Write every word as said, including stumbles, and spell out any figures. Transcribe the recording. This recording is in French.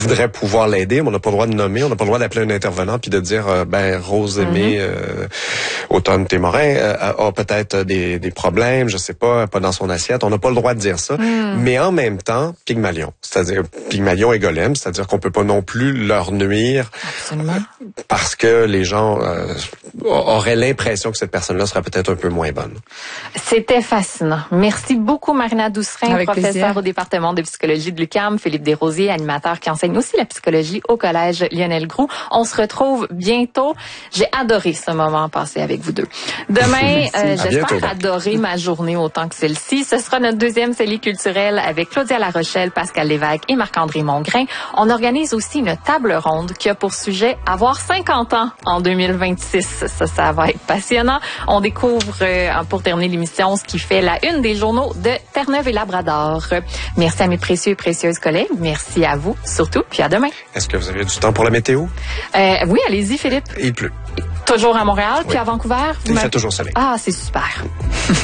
voudrait pouvoir l'aider, mais on n'a pas le droit de nommer, on n'a pas le droit d'appeler un intervenant puis de dire euh, ben Rose Aimée, mm-hmm. euh, Automne Témorin euh, a peut-être des, des problèmes, je sais pas, pas dans son assiette. On n'a pas le droit de dire ça. Mm. Mais en même temps, Pygmalion, c'est-à-dire Pygmalion et Golem, c'est-à-dire qu'on peut pas non plus leur nuire. Absolument. Parce que les gens euh, auraient l'impression que cette personne-là serait peut-être un peu moins bonne. C'était fascinant. Merci beaucoup Marina Doucerin, Avec professeure plaisir. au département de psychologie de l'U Q A M, Philippe Desrosiers, animateur qui enseigne aussi la psychologie au collège Lionel Groulx. On se retrouve bientôt. J'ai adoré ce moment passé avec vous deux. Demain, euh, j'espère adorer ma journée autant que celle-ci. Ce sera notre deuxième série culturelle avec Claudia Larochelle, Pascal Lévesque et Marc-André Mongrain. On organise aussi une table ronde qui a pour sujet avoir cinquante ans en deux mille vingt-six. Ça, ça va être passionnant. On découvre, euh, pour terminer l'émission, ce qui fait la une des journaux de Terre-Neuve et Labrador. Merci à mes précieux et précieuses collègues. Merci à vous, surtout. Puis à demain. Est-ce que vous avez du temps pour la météo? Euh, oui, allez-y, Philippe. Il pleut. Toujours à Montréal, oui. Puis à Vancouver? Il fait toujours soleil. Ah, c'est super.